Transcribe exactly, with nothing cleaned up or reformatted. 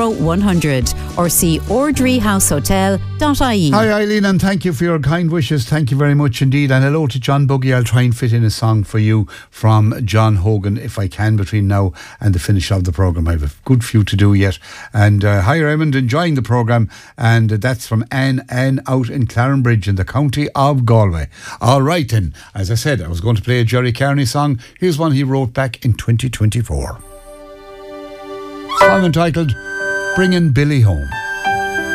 zero one hundred or see ordree house hotel dot I E. Hi Eileen, and thank you for your kind wishes. Thank you very much indeed. And hello to John Buggy. I'll try and fit in a song for you from John Hogan if I can between now and the finish of the programme. I have a good few to do yet. And uh, hi Raymond, enjoying the programme. And uh, that's from Anne Anne out in Clarenbridge in the county of Galway. All right then, as I said, I was going to play a Jerry Carney song. Here's one he wrote back in twenty twenty-four. Song entitled Bringin' Billy Home.